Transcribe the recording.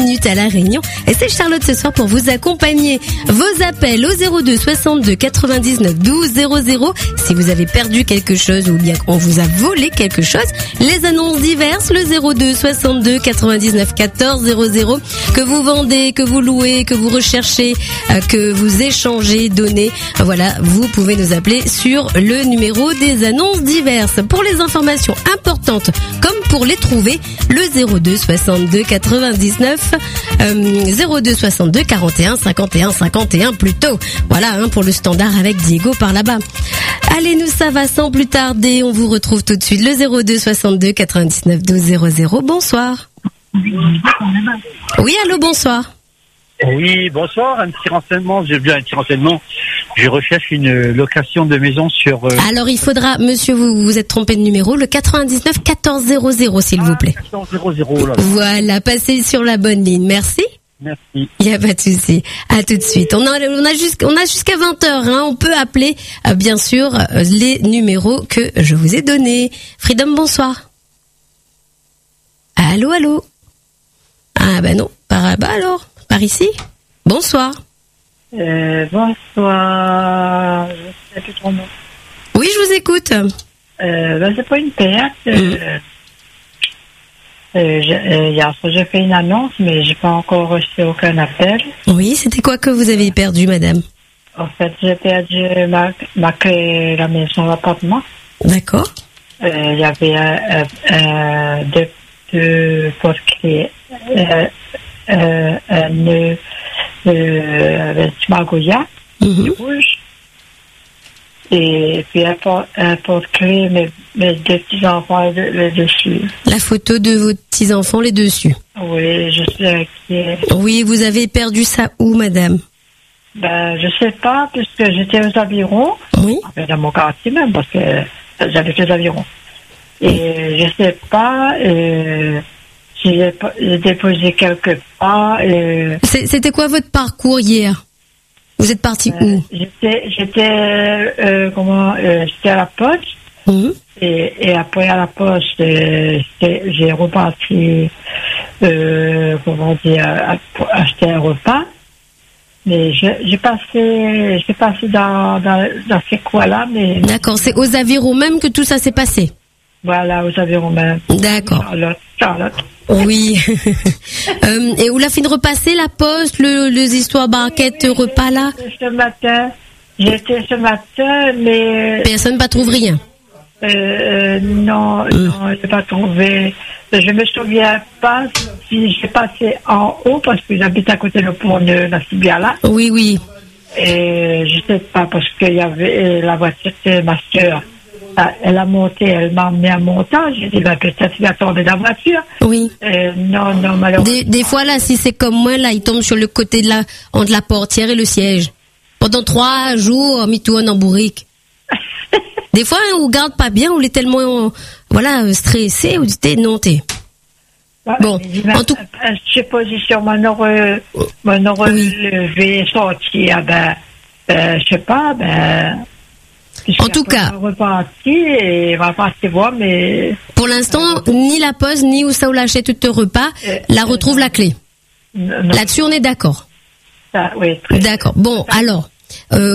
minutes à La Réunion. Et c'est Charlotte ce soir pour vous accompagner. Vos appels au 02 62 99 12 00. Si vous avez perdu quelque chose ou bien qu'on vous a volé quelque chose, les annonces diverses, le 02 62 99 14 00. Que vous vendez, que vous louez, que vous recherchez, que vous échangez, donnez. Voilà, vous pouvez nous appeler sur le numéro des annonces diverses. Pour les informations importantes, comme pour les trouver, le 02 62 99 02 62 41 51 51 plutôt. Voilà, pour le standard avec Diego par là-bas. Allez, nous ça va sans plus tarder. On vous retrouve tout de suite le 02 62 99 12 00. Bonsoir. Oui, allô, bonsoir. Oui, bonsoir. Un petit renseignement. J'ai bien un petit renseignement. Je recherche une location de maison sur... Alors, il faudra, monsieur, vous vous êtes trompé de numéro, le 99 14 00, s'il vous plaît. 14 00, là. Voilà, passez sur la bonne ligne. Merci. Merci. Il n'y a pas de souci. À tout de suite. On a jusqu'à 20h, On peut appeler, bien sûr, les numéros que je vous ai donnés. Freedom, bonsoir. Allô, allô. Ah, non. Alors, par ici. Bonsoir. Bonsoir. Je sais plus ton nom. Oui, je vous écoute. C'est pas une perte. Hier soir, j'ai fait une annonce, mais j'ai pas encore reçu aucun appel. Oui, c'était quoi que vous avez perdu, madame? En fait, j'ai perdu ma clé, la maison, l'appartement. D'accord. Il y avait deux porte-clés, un Magoya, rouge, et puis un porte-clés, mes deux petits-enfants, les dessus. La photo de vos petits-enfants, les dessus. Oui, je suis inquiet. Oui, vous avez perdu ça où, madame? Je sais pas, puisque j'étais aux Avirons. Oui. Dans mon quartier même, parce que j'habite aux Avirons. Et je sais pas, si j'ai déposé quelque part. C'était quoi votre parcours hier? Vous êtes parti où? J'étais à la poste. Et après à la poste, j'ai reparti, acheter un repas. Mais j'ai passé dans ces coins-là, mais. D'accord, c'est aux Avirons même que tout ça s'est passé. Voilà, aux Avirons même. D'accord. Charlotte. Oui. Et où l'a fin de repasser la poste, les histoires barquettes, repas là? J'étais ce matin, mais... Personne pas trouve rien? Non, j'ai pas trouvé. Je me souviens pas si j'ai passé en haut, parce que j'habite à côté du pont de la Cibiala. Oui, oui. Et je sais pas, parce qu'il y avait la voiture de ma soeur. Elle a monté, elle m'a amené à montage. J'ai dit, peut-être il a tombé dans la voiture. Oui. Non, malheureusement. Des fois, là, si c'est comme moi, là, il tombe sur le côté entre la portière et le siège. Pendant 3 jours, mis tout en bourrique. Des fois, on garde pas bien, on est tellement, stressé, on dit, non, t'es. Bon, en tout cas. J'ai posé sur mon relevé, sorti, je sais pas, en tout cas, on va repartir voir, mais pour l'instant, ni la poste, ni où ça ou l'achète tout repas, retrouve la clé. Là-dessus, on est d'accord. Oui, d'accord. Bon, alors,